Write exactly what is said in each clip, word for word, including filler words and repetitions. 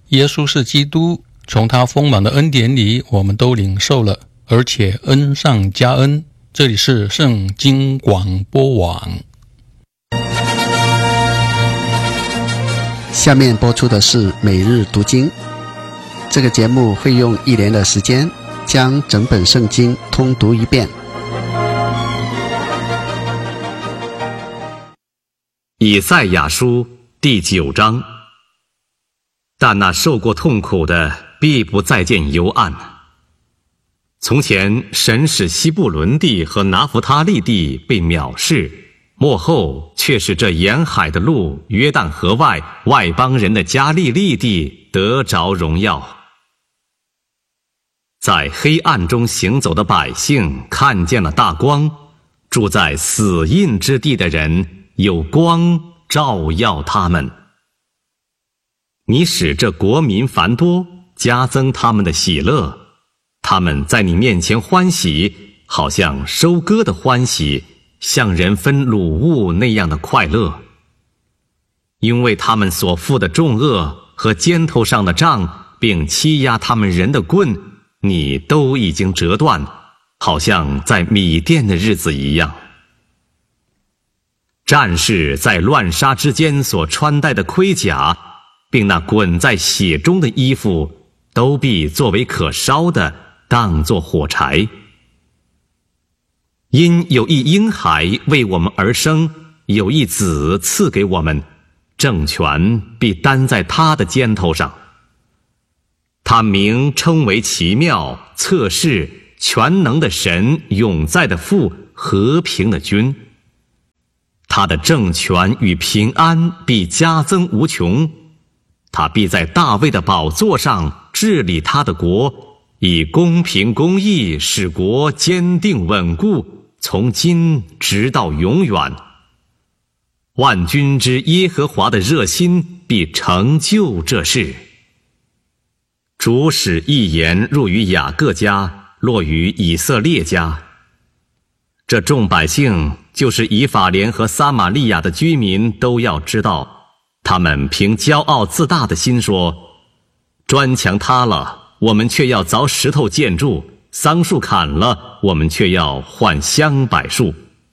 耶稣是基督，从他丰满的恩典里我们都领受了，而且恩上加恩。这里是圣经广播网。 下面播出的是每日读经。这个节目会用一年的时间将整本圣经通读一遍。 以赛亚书第九章。但那受过痛苦的必不再见幽暗。从前神使西布伦地和拿弗他利地被藐视，末后却是这沿海的路约旦河外外邦人的加利利地得着荣耀。在黑暗中行走的百姓看见了大光，住在死荫之地的人有光照耀他们。你使这国民繁多，加增他们的喜乐，他们在你面前欢喜，好像收割的欢喜，像人分掳物那样的快乐。因为他们所负的重恶和肩头上的杖，并欺压他们人的棍，你都已经折断，好像在米甸的日子一样。战士在乱杀之间所穿戴的盔甲，并那滚在血中的衣服，都必作为可烧的，当作火柴。因有一婴孩为我们而生，有一子赐给我们，政权必担在他的肩头上。他名称为奇妙、策士、全能的神、永在的父、和平的君。他的政权与平安必加增无穷。他必在大卫的宝座上治理他的国，以公平公义使国坚定稳固，从今直到永远。万军之耶和华的热心必成就这事。主使一言入于雅各家，落于以色列家。这众百姓，就是以法莲和撒玛利亚的居民，都要知道，他们凭骄傲自大的心说，砖墙塌了，我们却要凿石头建筑；桑树砍了，我们却要换香柏树。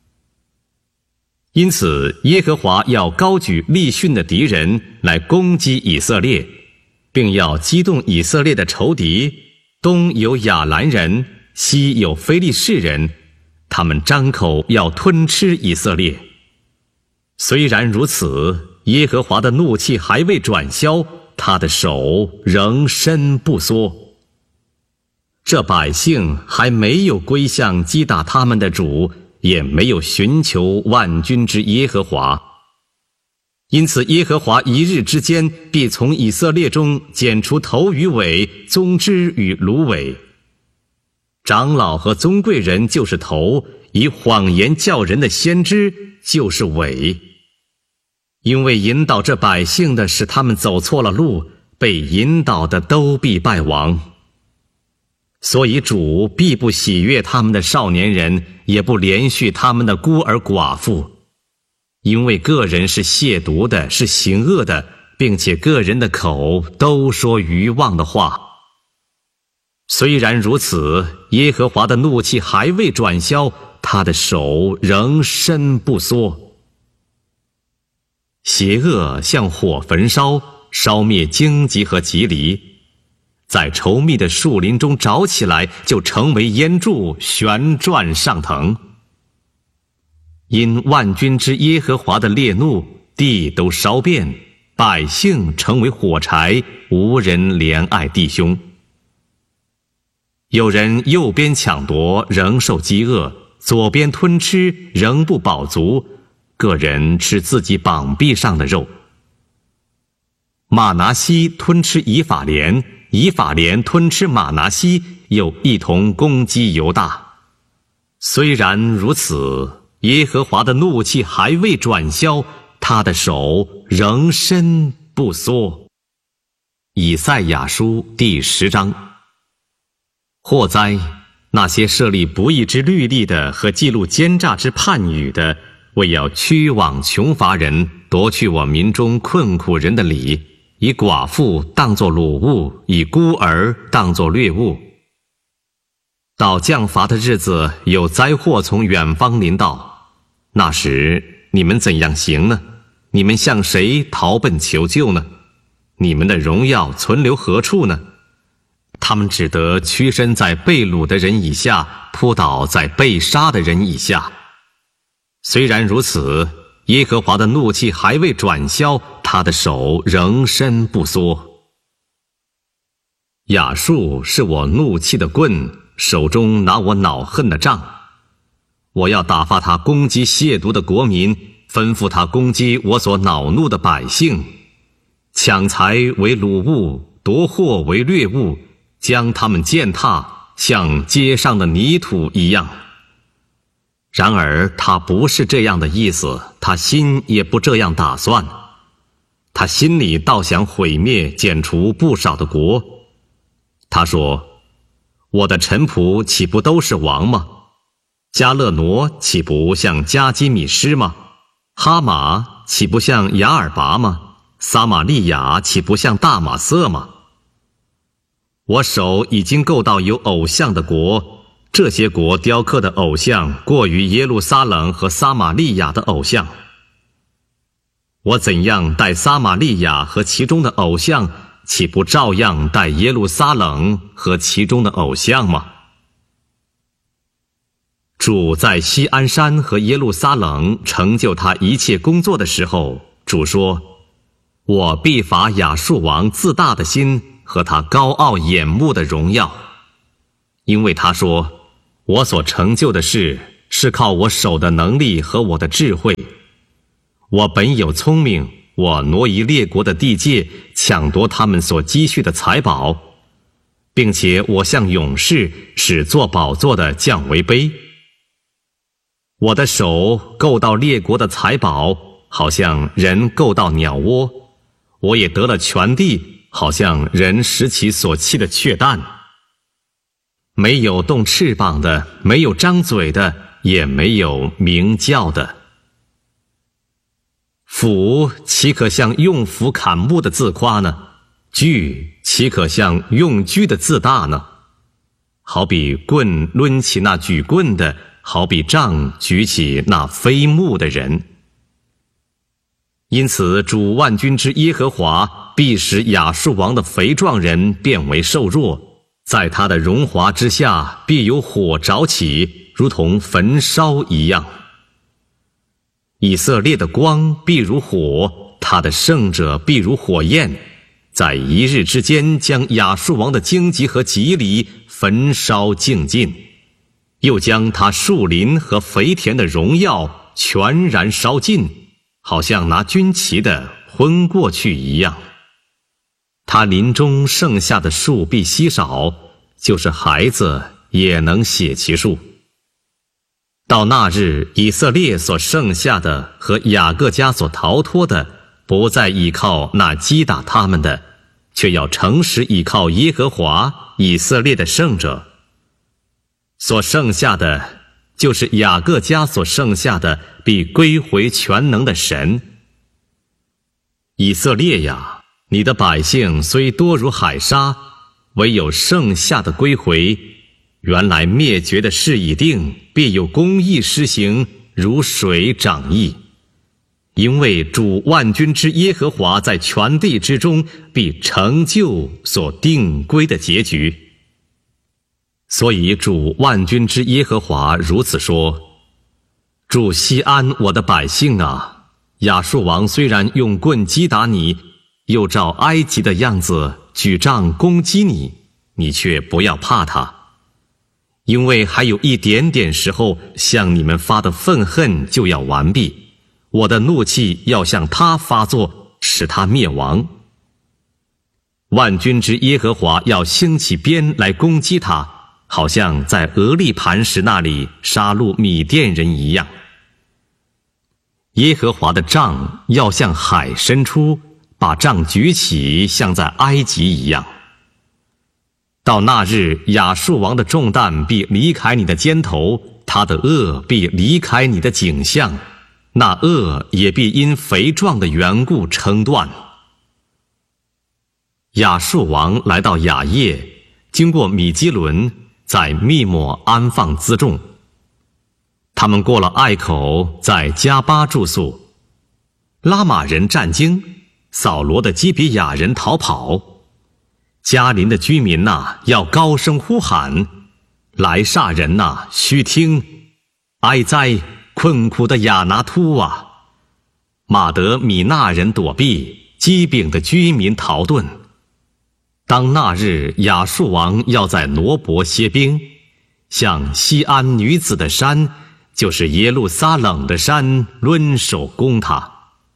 因此耶和华要高举利逊的敌人来攻击以色列，并要激动以色列的仇敌。东有亚兰人，西有非利士人，他们张口要吞吃以色列。虽然如此，耶和华的怒气还未转消，他的手仍伸不缩。这百姓还没有归向击打他们的主，也没有寻求万军之耶和华。因此耶和华一日之间必从以色列中剪除头与尾，宗枝与芦苇。长老和尊贵人就是头，以谎言叫人的先知就是尾。因为引导这百姓的使他们走错了路，被引导的都必败亡。所以主必不喜悦他们的少年人，也不怜恤他们的孤儿寡妇。因为个人是亵渎的，是行恶的，并且个人的口都说愚妄的话。虽然如此，耶和华的怒气还未转消，他的手仍伸不缩。邪恶像火焚烧，烧灭荆棘和棘藜，在稠密的树林中着起来，就成为烟柱，旋转上腾。因万军之耶和华的烈怒，地都烧遍，百姓成为火柴，无人怜爱弟兄。有人右边抢夺，仍受饥饿；左边吞吃，仍不饱足。个人吃自己膀臂上的肉。马拿西吞吃以法莲，以法莲吞吃马拿西，又一同攻击犹大。虽然如此，耶和华的怒气还未转消，他的手仍伸不缩。以赛亚书第十章。祸哉，那些设立不义之律例的和记录奸诈之判语的，为要屈枉穷乏人，夺去我民中困苦人的理， 以寡妇当作掳物，以孤儿当作掠物。到降罚的日子，有灾祸从远方临到，那时你们怎样行呢？你们向谁逃奔求救呢？你们的荣耀存留何处呢？他们只得屈身在被掳的人以下，扑倒在被杀的人以下。虽然如此，耶和华的怒气还未转消，他的手仍伸不缩。亚述是我怒气的棍，手中拿我恼恨的杖。我要打发他攻击亵渎的国民，吩咐他攻击我所恼怒的百姓，抢财为掳物，夺货为掠物，将他们践踏，像街上的泥土一样。然而他不是这样的意思，他心也不这样打算。他心里倒想毁灭剪除不少的国。他说，我的臣仆岂不都是王吗？迦勒挪岂不像加基米施吗？哈马岂不像雅尔拔吗？撒玛利亚岂不像大马色吗？我手已经够到有偶像的国，这些国雕刻的偶像过于耶路撒冷和撒玛利亚的偶像。我怎样待撒玛利亚和其中的偶像，岂不照样待耶路撒冷和其中的偶像吗？主在锡安山和耶路撒冷成就他一切工作的时候，主说，我必罚亚述王自大的心和他高傲眼目的荣耀，因为他说，我所成就的事是靠我手的能力和我的智慧。我本有聪明，我挪移列国的地界，抢夺他们所积蓄的财宝，并且我像勇士，使坐宝座的降为卑。我的手够到列国的财宝，好像人够到鸟窝。我也得了全地，好像人拾起所弃的雀蛋。没有动翅膀的，没有张嘴的，也没有鸣叫的。斧岂可像用斧砍木的自夸呢？锯岂可像用锯的自大呢？好比棍抡起那举棍的，好比杖举起那飞木的人。因此主万军之耶和华必使亚述王的肥壮人变为瘦弱，在他的荣华之下必有火着起，如同焚烧一样。以色列的光必如火，他的圣者必如火焰，在一日之间将亚述王的荆棘和棘藜焚烧净尽，又将他树林和肥田的荣耀全然烧尽，好像拿军旗的昏过去一样。他林中剩下的树必稀少，就是孩子也能写其数。到那日，以色列所剩下的和雅各家所逃脱的，不再倚靠那击打他们的，却要诚实倚靠耶和华以色列的圣者。所剩下的，就是雅各家所剩下的，必归回全能的神。以色列呀，你的百姓虽多如海沙，唯有剩下的归回。原来灭绝的事已定，必有公义施行，如水涨溢。因为主万军之耶和华在全地之中必成就所定规的结局。所以主万军之耶和华如此说，主西安我的百姓啊，亚述王虽然用棍击打你，又照埃及的样子举杖攻击你，你却不要怕他。因为还有一点点时候，向你们发的愤恨就要完毕，我的怒气要向他发作，使他灭亡。万军之耶和华要兴起鞭来攻击他，好像在俄利磐石那里杀戮米甸人一样。耶和华的杖要向海伸出，把杖举起，像在埃及一样。到那日，亚述王的重担必离开你的肩头，他的恶必离开你的颈项，那恶也必因肥壮的缘故撑断。 亚述王来到雅业，经过米基伦，在密抹安放辎重。他们过了隘口，在加巴住宿。拉玛人战惊，扫罗的基比亚人逃跑。加林的居民呐、啊，要高声呼喊；莱煞人呐、啊，须听！哀哉，困苦的亚拿突啊！马德米纳人躲避，基丙的居民逃遁。当那日亚述王要在挪伯歇兵，向西安女子的山，就是耶路撒冷的山，抡手攻他。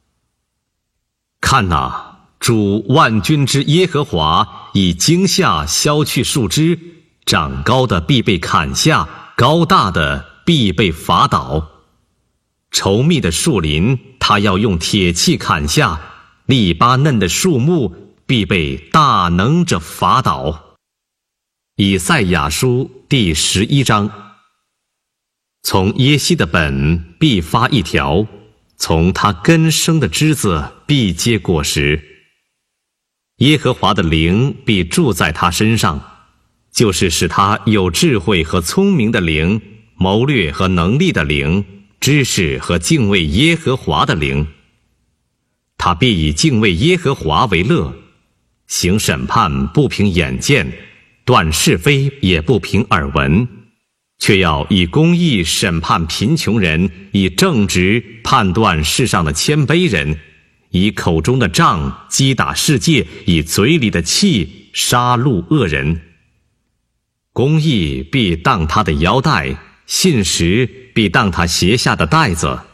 看哪，主万军之耶和华以惊吓削去树枝，长高的必被砍下，高大的必被伐倒。稠密的树林，他要用铁器砍下；利巴嫩的树木，必被大能者伐倒。以赛亚书第十一章。从耶西的本必发一条，从他根生的枝子必结果实。耶和华的灵必住在他身上，就是使他有智慧和聪明的灵，谋略和能力的灵，知识和敬畏耶和华的灵。他必以敬畏耶和华为乐，行审判不凭眼见，断是非也不凭耳闻，却要以公义审判贫穷人，以正直判断世上的谦卑人，以口中的杖击打世界，以嘴里的气杀戮恶人。公义必当他的腰带，信实必当他鞋下的带子。